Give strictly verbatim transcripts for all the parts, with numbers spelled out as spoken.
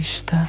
artista.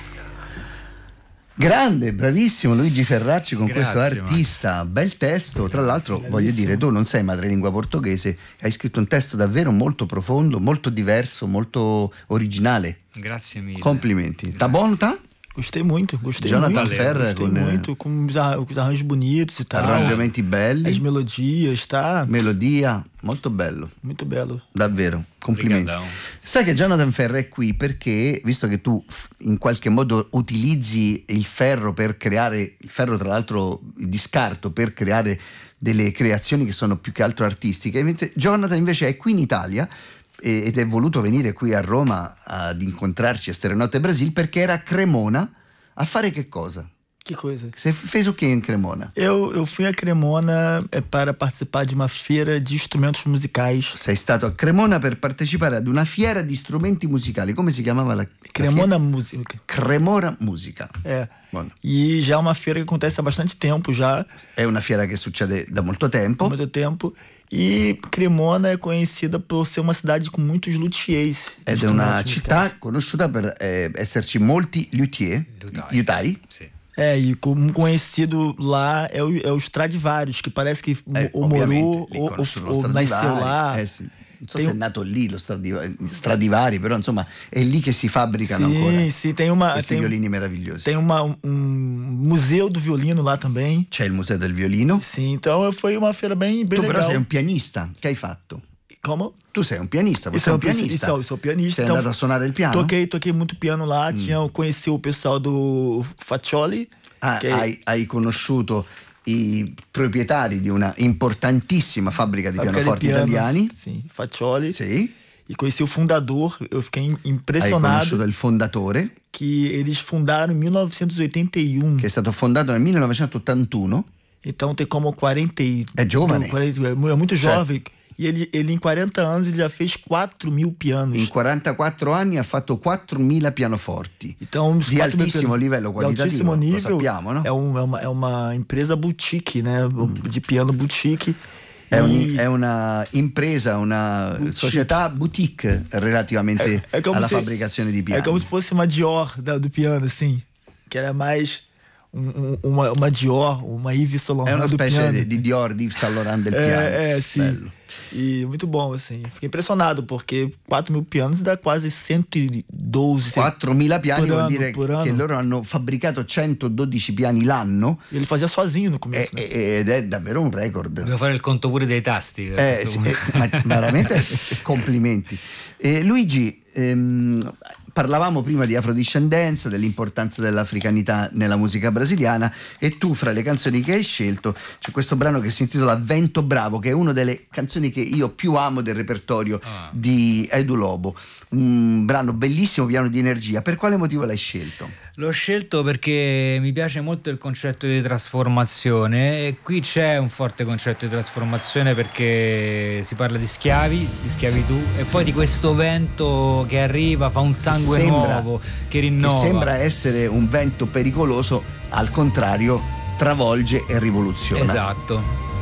Grande, bravissimo Luigi Ferracci con Grazie, questo artista, Max. Bel testo. Tra l'altro Bellissimo. voglio dire, tu non sei madrelingua portoghese, hai scritto un testo davvero molto profondo, molto diverso, molto originale. Grazie mille. Complimenti. Grazie. Tá bom, tá? Gostei muito, gostei Jonathan muito. Ferrer Gostei com, eh, muito, com os ar- com os arranjos bonitos e tal. Arrangiamenti belli, As melodias, tá? melodia, molto bello. Muito bello. Davvero, complimenti. Obrigadão. Sai che Jonathan Ferrer è qui perché, visto che tu f- in qualche modo utilizzi il ferro per creare, il ferro tra l'altro di scarto, per creare delle creazioni che sono più che altro artistiche, invece Jonathan invece è qui in Italia e- ed è voluto venire qui a Roma ad incontrarci a Stereonotte Brasil perché era a Cremona a fare che cosa? Que coisa. Você fez o que em Cremona? Eu, eu fui a Cremona é, para participar de uma feira de instrumentos musicais. Sei stato a Cremona per partecipare ad una fiera di strumenti musicali. Come si chiamava la la Cremona fiera? Música. Cremona Musica. É. Buono. E já é uma feira que acontece há bastante tempo já, È una fiera che succede da molto há tempo. muito tempo. E Cremona é conhecida por ser uma cidade com muitos luthiers. de Ed è una instrumentos città musicais. conosciuta per eh, esserci molti luthier, Liutai. liutai. Sì. É, e como conhecido lá é o, é o Stradivarius, que parece que Eh, o morou ovviamente, lì ou, conoscono ou, lo ou nasceu Stradivari. lá. Eh, sì. Non so Tem se è un- nato lì lo Stradivari, Stradivari, però insomma è lì che si fabbricano Sim, ancora sim, tem uma questi tem, violini meravigliosi. tem uma, um museu do violino lá também. C'è il museo del violino. Sim, então foi uma feira bem, bem Tu però legal. sei un pianista, che hai fatto? Como? Tu sei un pianista, Eu sei un sou, eu pianista. sou, eu sou pianista. Sei então andato a suonare il piano? Toquei, toquei muito piano lá. Tinha, conheci o pessoal do Faccioli. Ah, che- hai, hai conosciuto i proprietari di una importantissima fabbrica di fábrica de pianoforti piano. italiani. Sim, Faccioli. Sì. E conheci o fundador. Eu fiquei Hai impressionado conosciuto il fondatore, que eles fundaram em mil novecentos e oitenta e um. che è stato fondato nel millenovecentottantuno. Então tem como quarenta e... É jovem. quarenta, é muito Certo. jovem. E ele, ele em quarenta anos ele já fez quatro mil pianos. In quarantaquattro anni ha fatto quattromila pianoforti. Então, os Di quatro mil altissimo pianos- livello de qualitativo, altíssimo lo nível. sappiamo, no? É, um, é, uma, é uma empresa boutique, né? De piano boutique. È, un- E- è una impresa, una Boutique. società boutique relativamente é como alla se- fabbricazione di É piani. como se fosse uma Dior da- do piano, assim. Que era mais um- um- uma, uma Dior, uma Yves Saint È Laurent una do specie piano. di, di Dior, di Saint Laurent del piano. É, é, sim. Bello. E muito bom, assim. Fiquei impressionado, porque quatro mil pianos dá quase cento e doze. quattromila piani por vuol ano, dire por che ano. loro hanno fabbricato centododici piani l'anno. Ele fazia sozinho no e- começo, né? ed è davvero un record. Devo fare il conto pure dei tasti. a Eh, questo sì, punto. eh, ma veramente complimenti. Eh, Luigi, ehm, parlavamo prima di afrodiscendenza, dell'importanza dell'africanità nella musica brasiliana, e tu fra le canzoni che hai scelto c'è questo brano che si intitola Vento Bravo, che è una delle canzoni che io più amo del repertorio Ah. di Edu Lobo, un brano bellissimo, pieno di energia. Per quale motivo l'hai scelto? L'ho scelto perché mi piace molto il concetto di trasformazione e qui c'è un forte concetto di trasformazione perché si parla di schiavi, di schiavitù e poi di questo vento che arriva, fa un sangue Sembra- nuovo, che Che rinnova. sembra essere un vento pericoloso, al contrario travolge e rivoluziona. Esatto.